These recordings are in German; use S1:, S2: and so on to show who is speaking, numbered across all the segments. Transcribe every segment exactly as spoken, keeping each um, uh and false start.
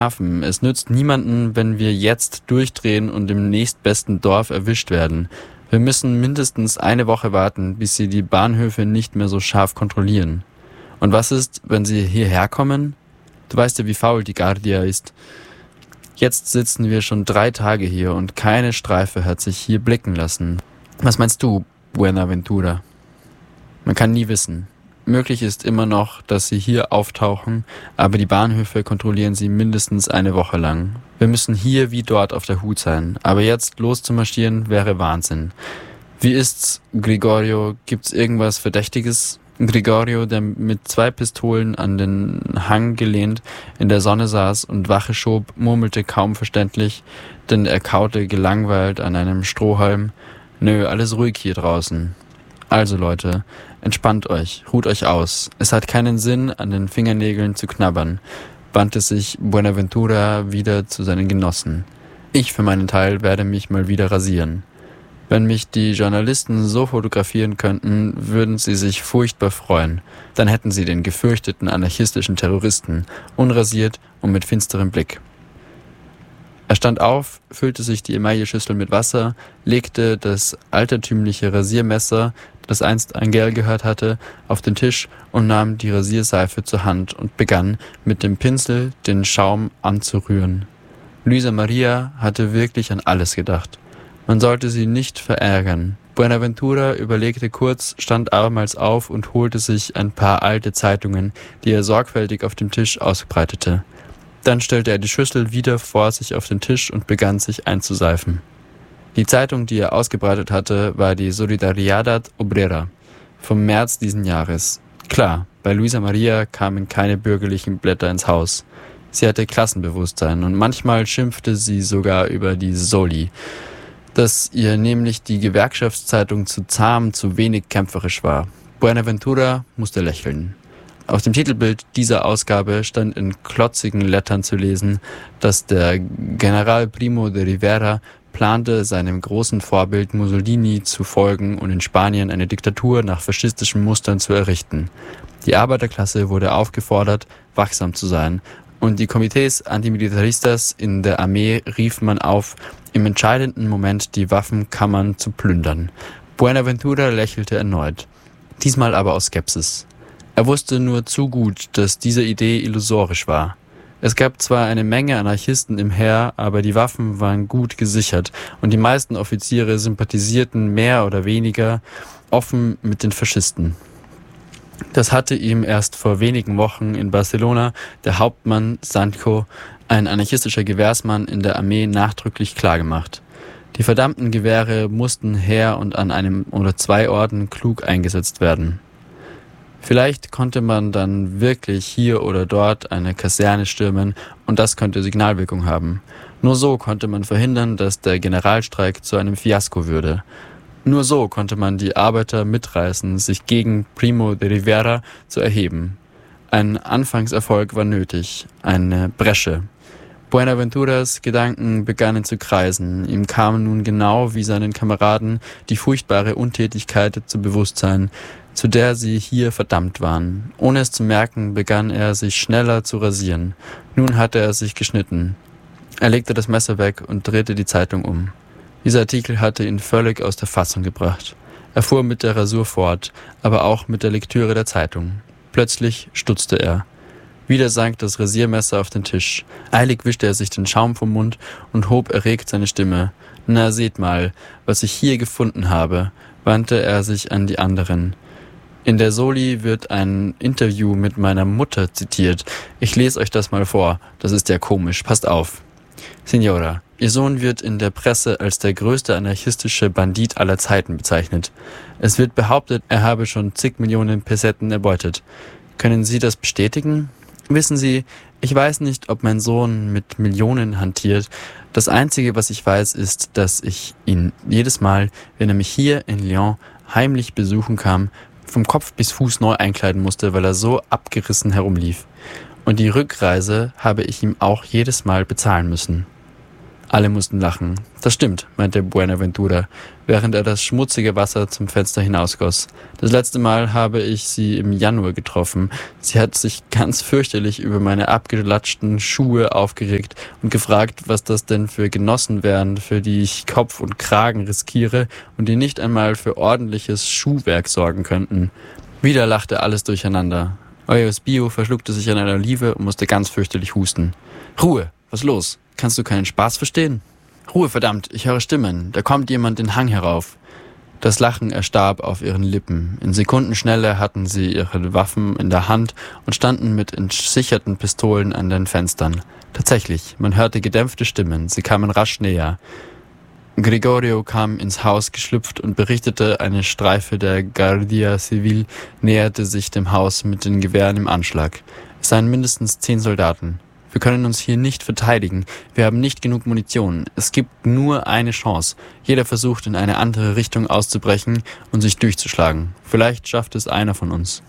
S1: Hafen. Es nützt niemanden, wenn wir jetzt durchdrehen und im nächstbesten Dorf erwischt werden. Wir müssen mindestens eine Woche warten, bis sie die Bahnhöfe nicht mehr so scharf kontrollieren. Und was ist, wenn sie hierher kommen? Du weißt ja, wie faul die Guardia ist. Jetzt sitzen wir schon drei Tage hier und keine Streife hat sich hier blicken lassen. Was meinst du, Buenaventura? Man kann nie wissen. Möglich ist immer noch, dass sie hier auftauchen, aber die Bahnhöfe kontrollieren sie mindestens eine Woche lang. Wir müssen hier wie dort auf der Hut sein, aber jetzt loszumarschieren wäre Wahnsinn. Wie ist's, Gregorio? Gibt's irgendwas Verdächtiges? Gregorio, der mit zwei Pistolen an den Hang gelehnt in der Sonne saß und Wache schob, murmelte kaum verständlich, denn er kaute gelangweilt an einem Strohhalm. Nö, alles ruhig hier draußen. Also Leute, entspannt euch, ruht euch aus. Es hat keinen Sinn, an den Fingernägeln zu knabbern, wandte sich Buenaventura wieder zu seinen Genossen. Ich für meinen Teil werde mich mal wieder rasieren. Wenn mich die Journalisten so fotografieren könnten, würden sie sich furchtbar freuen. Dann hätten sie den gefürchteten anarchistischen Terroristen, unrasiert und mit finsterem Blick. Er stand auf, füllte sich die Emailleschüssel mit Wasser, legte das altertümliche Rasiermesser, das einst Angel gehört hatte, auf den Tisch und nahm die Rasierseife zur Hand und begann, mit dem Pinsel den Schaum anzurühren. Luisa Maria hatte wirklich an alles gedacht. Man sollte sie nicht verärgern. Buenaventura überlegte kurz, stand abermals auf und holte sich ein paar alte Zeitungen, die er sorgfältig auf dem Tisch ausbreitete. Dann stellte er die Schüssel wieder vor sich auf den Tisch und begann sich einzuseifen. Die Zeitung, die er ausgebreitet hatte, war die Solidaridad Obrera vom März diesen Jahres. Klar, bei Luisa Maria kamen keine bürgerlichen Blätter ins Haus. Sie hatte Klassenbewusstsein und manchmal schimpfte sie sogar über die Soli, dass ihr nämlich die Gewerkschaftszeitung zu zahm, zu wenig kämpferisch war. Buenaventura musste lächeln. Auf dem Titelbild dieser Ausgabe stand in klotzigen Lettern zu lesen, dass der General Primo de Rivera plante, seinem großen Vorbild Mussolini zu folgen und in Spanien eine Diktatur nach faschistischen Mustern zu errichten. Die Arbeiterklasse wurde aufgefordert, wachsam zu sein, und die Komitees Antimilitaristas in der Armee rief man auf, im entscheidenden Moment die Waffenkammern zu plündern. Buenaventura lächelte erneut, diesmal aber aus Skepsis. Er wusste nur zu gut, dass diese Idee illusorisch war. Es gab zwar eine Menge Anarchisten im Heer, aber die Waffen waren gut gesichert und die meisten Offiziere sympathisierten mehr oder weniger offen mit den Faschisten. Das hatte ihm erst vor wenigen Wochen in Barcelona der Hauptmann Sancho, ein anarchistischer Gewehrsmann in der Armee, nachdrücklich klargemacht. Die verdammten Gewehre mussten her und an einem oder zwei Orten klug eingesetzt werden. Vielleicht konnte man dann wirklich hier oder dort eine Kaserne stürmen und das könnte Signalwirkung haben. Nur so konnte man verhindern, dass der Generalstreik zu einem Fiasko würde. Nur so konnte man die Arbeiter mitreißen, sich gegen Primo de Rivera zu erheben. Ein Anfangserfolg war nötig, eine Bresche. Buenaventuras Gedanken begannen zu kreisen. Ihm kam nun genau wie seinen Kameraden die furchtbare Untätigkeit zu Bewusstsein, zu der sie hier verdammt waren. Ohne es zu merken, begann er sich schneller zu rasieren. Nun hatte er sich geschnitten. Er legte das Messer weg und drehte die Zeitung um. Dieser Artikel hatte ihn völlig aus der Fassung gebracht. Er fuhr mit der Rasur fort, aber auch mit der Lektüre der Zeitung. Plötzlich stutzte er. Wieder sank das Rasiermesser auf den Tisch. Eilig wischte er sich den Schaum vom Mund und hob erregt seine Stimme. »Na, seht mal, was ich hier gefunden habe«, wandte er sich an die anderen. In der Soli wird ein Interview mit meiner Mutter zitiert. Ich lese euch das mal vor. Das ist ja komisch. Passt auf. Signora, Ihr Sohn wird in der Presse als der größte anarchistische Bandit aller Zeiten bezeichnet. Es wird behauptet, er habe schon zig Millionen Pesetten erbeutet. Können Sie das bestätigen? Wissen Sie, ich weiß nicht, ob mein Sohn mit Millionen hantiert. Das Einzige, was ich weiß, ist, dass ich ihn jedes Mal, wenn er mich hier in Lyon heimlich besuchen kam, vom Kopf bis Fuß neu einkleiden musste, weil er so abgerissen herumlief. Und die Rückreise habe ich ihm auch jedes Mal bezahlen müssen. Alle mussten lachen. Das stimmt, meinte Buenaventura, während er das schmutzige Wasser zum Fenster hinausgoss. Das letzte Mal habe ich sie im Januar getroffen. Sie hat sich ganz fürchterlich über meine abgelatschten Schuhe aufgeregt und gefragt, was das denn für Genossen wären, für die ich Kopf und Kragen riskiere und die nicht einmal für ordentliches Schuhwerk sorgen könnten. Wieder lachte alles durcheinander. Eusebio verschluckte sich an einer Olive und musste ganz fürchterlich husten. Ruhe, was los? Kannst du keinen Spaß verstehen? Ruhe, verdammt, ich höre Stimmen. Da kommt jemand den Hang herauf. Das Lachen erstarb auf ihren Lippen. In Sekundenschnelle hatten sie ihre Waffen in der Hand und standen mit entsicherten Pistolen an den Fenstern. Tatsächlich, man hörte gedämpfte Stimmen. Sie kamen rasch näher. Gregorio kam ins Haus geschlüpft und berichtete, eine Streife der Guardia Civil näherte sich dem Haus mit den Gewehren im Anschlag. Es seien mindestens zehn Soldaten. Wir können uns hier nicht verteidigen. Wir haben nicht genug Munition. Es gibt nur eine Chance. Jeder versucht, in eine andere Richtung auszubrechen und sich durchzuschlagen. Vielleicht schafft es einer von uns.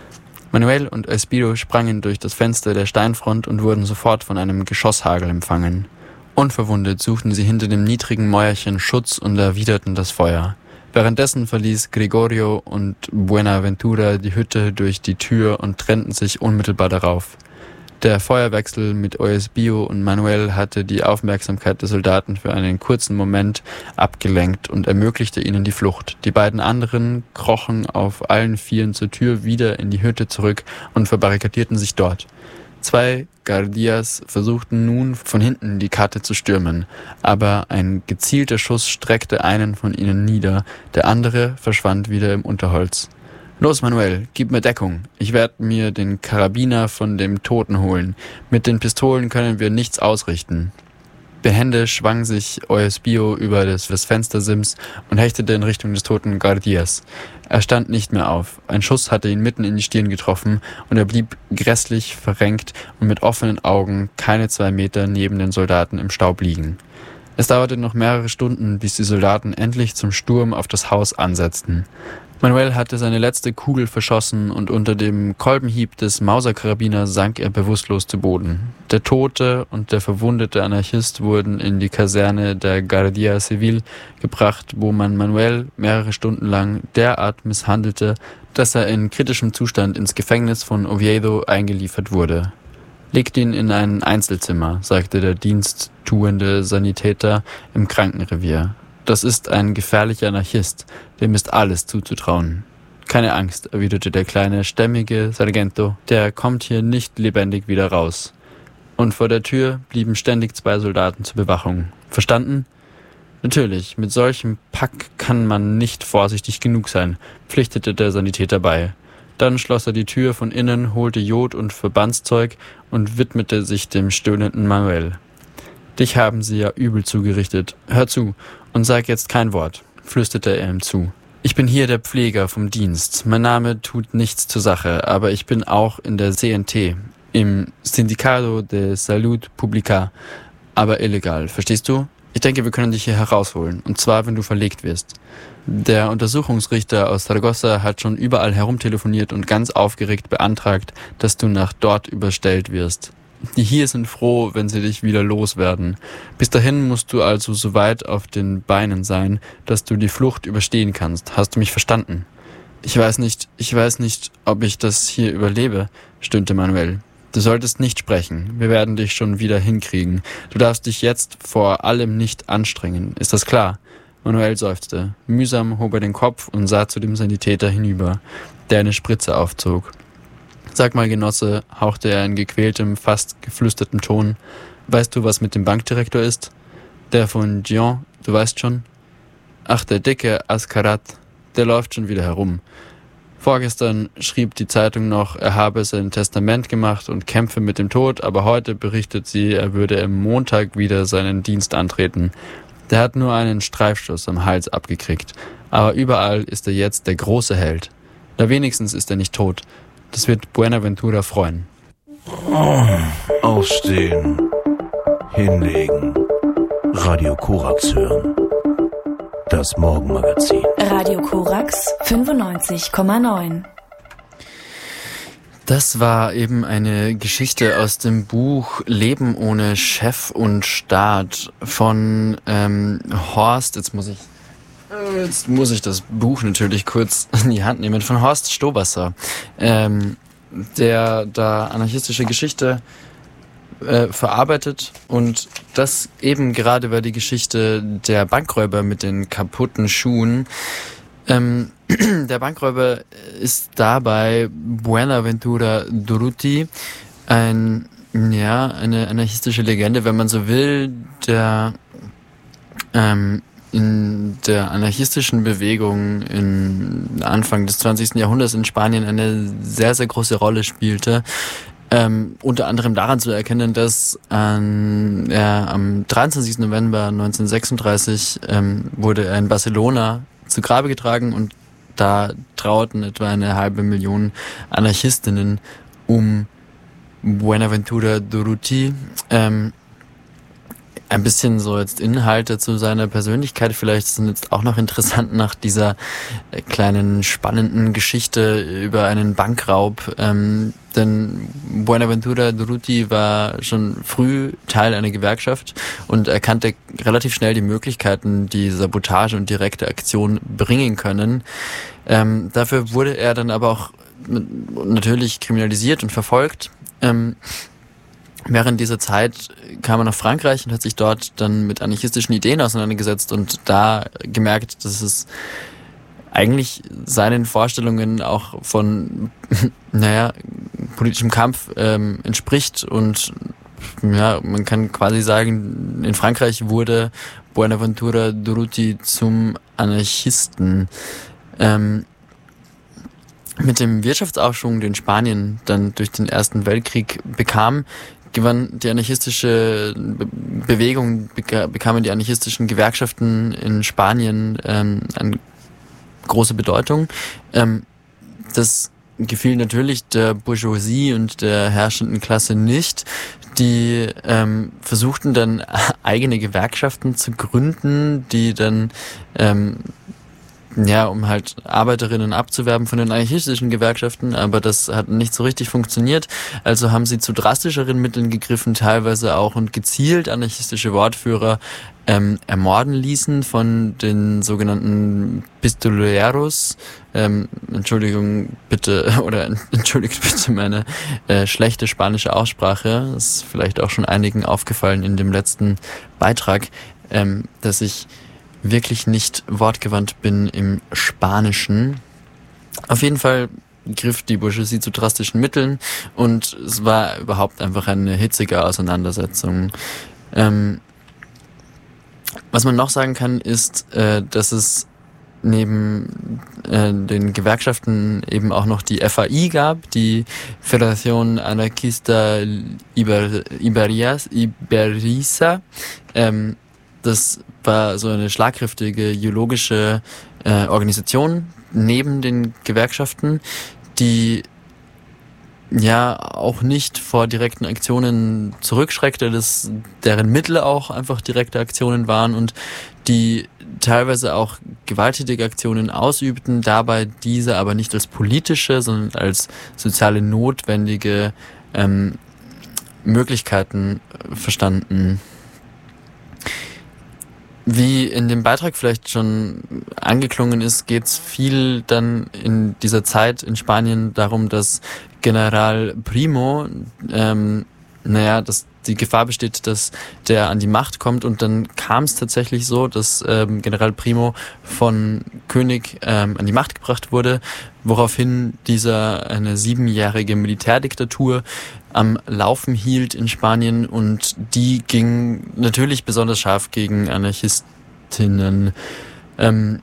S1: Manuel und Eusebio sprangen durch das Fenster der Steinfront und wurden sofort von einem Geschosshagel empfangen. Unverwundet suchten sie hinter dem niedrigen Mäuerchen Schutz und erwiderten das Feuer. Währenddessen verließ Gregorio und Buenaventura die Hütte durch die Tür und trennten sich unmittelbar darauf. Der Feuerwechsel mit Eusebio und Manuel hatte die Aufmerksamkeit der Soldaten für einen kurzen Moment abgelenkt und ermöglichte ihnen die Flucht. Die beiden anderen krochen auf allen Vieren zur Tür wieder in die Hütte zurück und verbarrikadierten sich dort. Zwei Guardias versuchten nun von hinten die Karte zu stürmen, aber ein gezielter Schuss streckte einen von ihnen nieder, der andere verschwand wieder im Unterholz. »Los, Manuel, gib mir Deckung. Ich werde mir den Karabiner von dem Toten holen. Mit den Pistolen können wir nichts ausrichten.« Behende schwang sich Eusebio über das, das Fenstersims und hechtete in Richtung des toten Guardias. Er stand nicht mehr auf. Ein Schuss hatte ihn mitten in die Stirn getroffen und er blieb grässlich verrenkt und mit offenen Augen keine zwei Meter neben den Soldaten im Staub liegen. Es dauerte noch mehrere Stunden, bis die Soldaten endlich zum Sturm auf das Haus ansetzten. Manuel hatte seine letzte Kugel verschossen und unter dem Kolbenhieb des Mauserkarabiners sank er bewusstlos zu Boden. Der tote und der verwundete Anarchist wurden in die Kaserne der Guardia Civil gebracht, wo man Manuel mehrere Stunden lang derart misshandelte, dass er in kritischem Zustand ins Gefängnis von Oviedo eingeliefert wurde. »Legt ihn in ein Einzelzimmer«, sagte der diensttuende Sanitäter im Krankenrevier. »Das ist ein gefährlicher Anarchist, dem ist alles zuzutrauen.« »Keine Angst«, erwiderte der kleine, stämmige Sargento, »der kommt hier nicht lebendig wieder raus.« Und vor der Tür blieben ständig zwei Soldaten zur Bewachung. »Verstanden?« »Natürlich, mit solchem Pack kann man nicht vorsichtig genug sein«, pflichtete der Sanitäter bei. Dann schloss er die Tür von innen, holte Jod und Verbandszeug und widmete sich dem stöhnenden Manuel. »Dich haben sie ja übel zugerichtet. Hör zu und sag jetzt kein Wort«, flüsterte er ihm zu. »Ich bin hier der Pfleger vom Dienst. Mein Name tut nichts zur Sache, aber ich bin auch in der C N T, im Sindicato de Salud Pública, aber illegal. Verstehst du? Ich denke, wir können dich hier herausholen, und zwar, wenn du verlegt wirst.« Der Untersuchungsrichter aus Zaragoza hat schon überall herumtelefoniert und ganz aufgeregt beantragt, dass du nach dort überstellt wirst. Die hier sind froh, wenn sie dich wieder loswerden. Bis dahin musst du also so weit auf den Beinen sein, dass du die Flucht überstehen kannst. Hast du mich verstanden? Ich weiß nicht, ich weiß nicht, ob ich das hier überlebe, stöhnte Manuel. Du solltest nicht sprechen. Wir werden dich schon wieder hinkriegen. Du darfst dich jetzt vor allem nicht anstrengen. Ist das klar? Manuel seufzte. Mühsam hob er den Kopf und sah zu dem Sanitäter hinüber, der eine Spritze aufzog. »Sag mal, Genosse«, hauchte er in gequältem, fast geflüstertem Ton, »weißt du, was mit dem Bankdirektor ist? Der von Gion, du weißt schon? Ach, der dicke Ascarat, der läuft schon wieder herum. Vorgestern schrieb die Zeitung noch, er habe sein Testament gemacht und kämpfe mit dem Tod, aber heute berichtet sie, er würde am Montag wieder seinen Dienst antreten. Der hat nur einen Streifschuss am Hals abgekriegt, aber überall ist er jetzt der große Held. Da wenigstens ist er nicht tot. Das wird Buenaventura freuen.«
S2: Oh, aufstehen, hinlegen, Radio Korax hören. Das Morgenmagazin.
S3: Radio Korax fünfundneunzig Komma neun.
S1: Das war eben eine Geschichte aus dem Buch Leben ohne Chef und Staat von ähm, Horst, jetzt muss ich jetzt muss ich das Buch natürlich kurz in die Hand nehmen, von Horst Stobasser, ähm, der da anarchistische Geschichte äh, verarbeitet, und das eben gerade über die Geschichte der Bankräuber mit den kaputten Schuhen. Ähm, der Bankräuber ist dabei Buenaventura Durruti, ein, ja, eine anarchistische Legende, wenn man so will, der ähm, in der anarchistischen Bewegung in Anfang des zwanzigsten Jahrhunderts in Spanien eine sehr, sehr große Rolle spielte. Ähm, unter anderem daran zu erkennen, dass ähm, er am dreiundzwanzigsten November neunzehnhundertsechsunddreißig ähm, wurde er in Barcelona zu Grabe getragen, und da trauerten etwa eine halbe Million Anarchistinnen um Buenaventura Durruti. Ähm, ein bisschen so jetzt Inhalte zu seiner Persönlichkeit vielleicht sind jetzt auch noch interessant nach dieser äh, kleinen spannenden Geschichte über einen Bankraub. Ähm, denn Buenaventura Durruti war schon früh Teil einer Gewerkschaft und erkannte relativ schnell die Möglichkeiten, die Sabotage und direkte Aktion bringen können. Ähm, dafür wurde er dann aber auch natürlich kriminalisiert und verfolgt. Ähm, Während dieser Zeit kam er nach Frankreich und hat sich dort dann mit anarchistischen Ideen auseinandergesetzt und da gemerkt, dass es eigentlich seinen Vorstellungen auch von, naja, politischem Kampf ähm, entspricht. Und ja, man kann quasi sagen, in Frankreich wurde Buenaventura Durruti zum Anarchisten. Ähm, mit dem Wirtschaftsaufschwung, den Spanien dann durch den Ersten Weltkrieg bekam, gewann die anarchistische Bewegung, bekamen die anarchistischen Gewerkschaften in Spanien ähm, eine große Bedeutung. Ähm, das gefiel natürlich der Bourgeoisie und der herrschenden Klasse nicht. Die ähm, versuchten dann eigene Gewerkschaften zu gründen, die dann ähm, ja, um halt Arbeiterinnen abzuwerben von den anarchistischen Gewerkschaften, aber das hat nicht so richtig funktioniert. Also haben sie zu drastischeren Mitteln gegriffen, teilweise auch, und gezielt anarchistische Wortführer ähm, ermorden ließen von den sogenannten Pistoleros. Ähm, Entschuldigung bitte, oder entschuldigt bitte meine äh, schlechte spanische Aussprache. Das ist vielleicht auch schon einigen aufgefallen in dem letzten Beitrag, ähm, dass ich wirklich nicht wortgewandt bin im Spanischen. Auf jeden Fall griff die Bourgeoisie zu drastischen Mitteln und es war überhaupt einfach eine hitzige Auseinandersetzung. Ähm, was man noch sagen kann, ist, äh, dass es neben äh, den Gewerkschaften eben auch noch die F A I gab, die Federación Anarquista Iber, Iberias, Iberiza. Ähm, das war so eine schlagkräftige ideologische äh, Organisation neben den Gewerkschaften, die ja auch nicht vor direkten Aktionen zurückschreckte, dass deren Mittel auch einfach direkte Aktionen waren und die teilweise auch gewalttätige Aktionen ausübten, dabei diese aber nicht als politische, sondern als soziale notwendige ähm, Möglichkeiten verstanden. Wie in dem Beitrag vielleicht schon angeklungen ist, geht es viel dann in dieser Zeit in Spanien darum, dass General Primo, ähm, naja, dass die Gefahr besteht, dass der an die Macht kommt, und dann kam es tatsächlich so, dass ähm, General Primo von König ähm, an die Macht gebracht wurde, woraufhin dieser eine siebenjährige Militärdiktatur am Laufen hielt in Spanien, und die ging natürlich besonders scharf gegen Anarchistinnen. Ähm,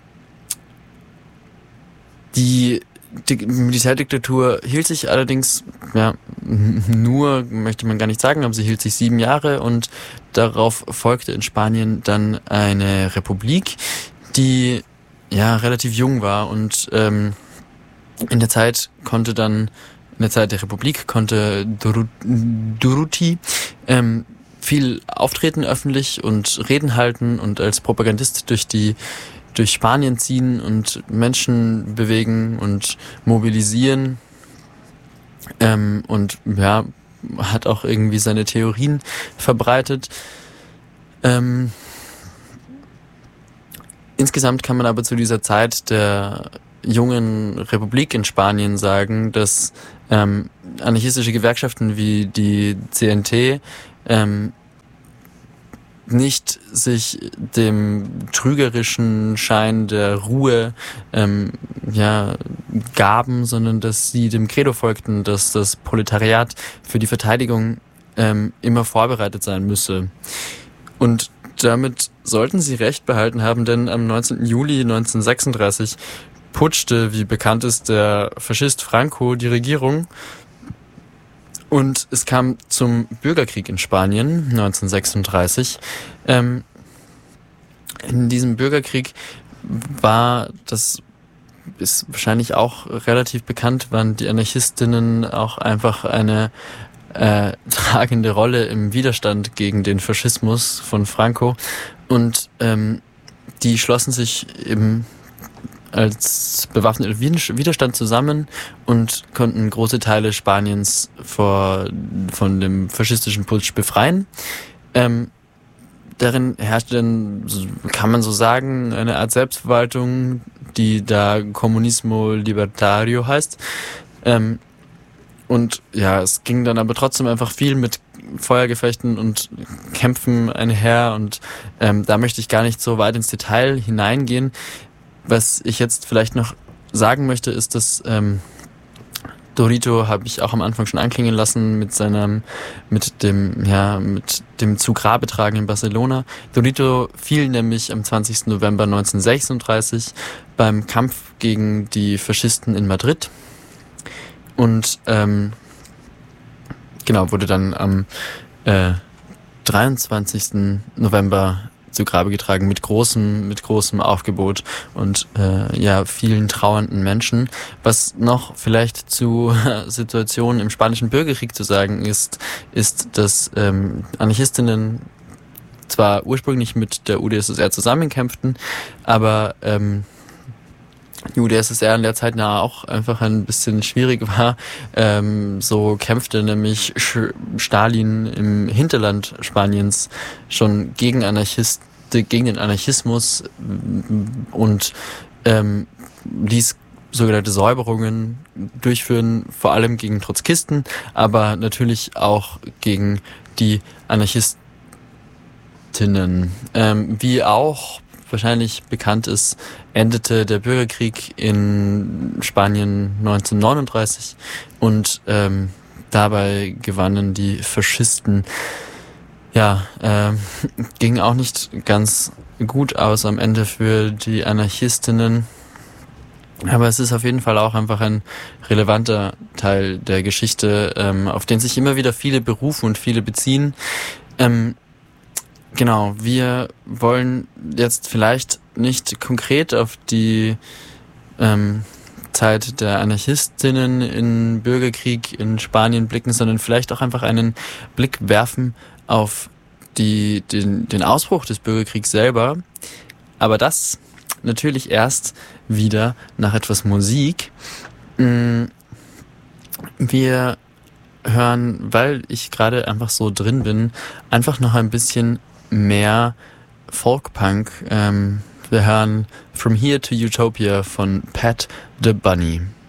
S1: die Die Militärdiktatur hielt sich allerdings, ja, nur, möchte man gar nicht sagen, aber sie hielt sich sieben Jahre und darauf folgte in Spanien dann eine Republik, die ja relativ jung war, und ähm, in der Zeit konnte dann, in der Zeit der Republik konnte Durruti ähm, viel auftreten öffentlich und Reden halten und als Propagandist durch die durch Spanien ziehen und Menschen bewegen und mobilisieren. ähm, und ja, hat auch irgendwie seine Theorien verbreitet. Ähm, insgesamt kann man aber zu dieser Zeit der jungen Republik in Spanien sagen, dass ähm, anarchistische Gewerkschaften wie die C N T ähm, nicht sich dem trügerischen Schein der Ruhe ähm, ja, gaben, sondern dass sie dem Credo folgten, dass das Proletariat für die Verteidigung ähm, immer vorbereitet sein müsse. Und damit sollten sie recht behalten haben, denn am neunzehnten Juli neunzehnhundertsechsunddreißig putschte, wie bekannt ist, der Faschist Franco die Regierung. Und es kam zum Bürgerkrieg in Spanien neunzehnhundertsechsunddreißig. Ähm, in diesem Bürgerkrieg war, das ist wahrscheinlich auch relativ bekannt, waren die Anarchistinnen auch einfach eine äh, tragende Rolle im Widerstand gegen den Faschismus von Franco. Und ähm, die schlossen sich eben als bewaffneter Widerstand zusammen und konnten große Teile Spaniens vor, von dem faschistischen Putsch befreien. Ähm, darin herrschte dann, kann man so sagen, eine Art Selbstverwaltung, die da Comunismo Libertario heißt. Ähm, und ja, es ging dann aber trotzdem einfach viel mit Feuergefechten und Kämpfen einher und ähm, da möchte ich gar nicht so weit ins Detail hineingehen. Was ich jetzt vielleicht noch sagen möchte, ist, dass ähm, Dorito habe ich auch am Anfang schon anklingen lassen mit seinem, mit dem, ja, mit dem zu Grabe tragen in Barcelona. Dorito fiel nämlich am zwanzigsten November neunzehnhundertsechsunddreißig beim Kampf gegen die Faschisten in Madrid und ähm, genau wurde dann am äh, dreiundzwanzigsten November zu Grabe getragen mit großem, mit großem Aufgebot und äh, ja vielen trauernden Menschen. Was noch vielleicht zu äh, Situationen im Spanischen Bürgerkrieg zu sagen ist, ist, dass ähm, Anarchistinnen zwar ursprünglich mit der U d S S R zusammenkämpften, aber ähm, die U d S S R in der Zeit ja auch einfach ein bisschen schwierig war. Ähm, so kämpfte nämlich Stalin im Hinterland Spaniens schon gegen Anarchisten, gegen den Anarchismus und ähm, ließ sogenannte Säuberungen durchführen, vor allem gegen Trotzkisten, aber natürlich auch gegen die Anarchistinnen. Ähm, wie auch wahrscheinlich bekannt ist, endete der Bürgerkrieg in Spanien neunzehnhundertneununddreißig und ähm, dabei gewannen die Faschisten. Ja, ähm, ging auch nicht ganz gut aus am Ende für die Anarchistinnen. Aber es ist auf jeden Fall auch einfach ein relevanter Teil der Geschichte, ähm, auf den sich immer wieder viele berufen und viele beziehen. Ähm, genau, wir wollen jetzt vielleicht nicht konkret auf die ähm, Zeit der Anarchistinnen im Bürgerkrieg in Spanien blicken, sondern vielleicht auch einfach einen Blick werfen auf die, den, den Ausbruch des Bürgerkriegs selber. Aber das natürlich erst wieder nach etwas Musik. Wir hören, weil ich gerade einfach so drin bin, einfach noch ein bisschen mehr Folkpunk. Wir hören From Here to Utopia von Pat the Bunny.